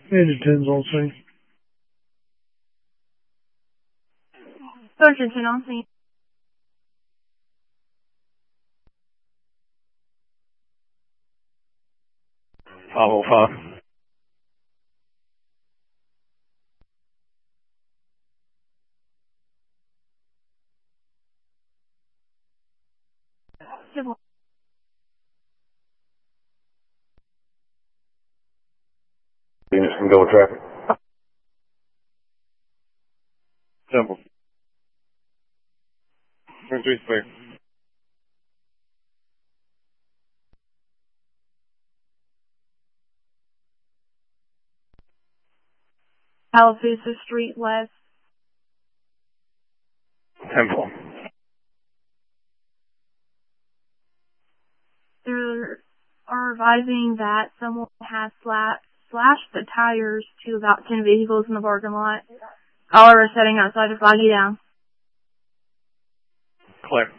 Engine 10's on scene. Sergeant 10 on scene. Bravo 5. Civil. Units can go with traffic. Simple. 23 clear. Alafusa Street West. Temple. They are advising that someone has slashed the tires to about 10 vehicles in the parking lot. All are setting outside of Foggy Down. Clear.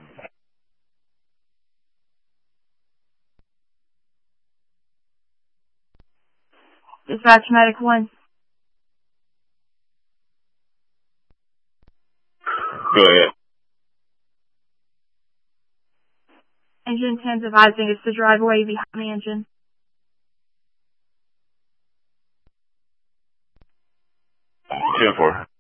Dispatch Medic 1. Go ahead. Engine 10's advising it's the driveway behind the engine. 10-4.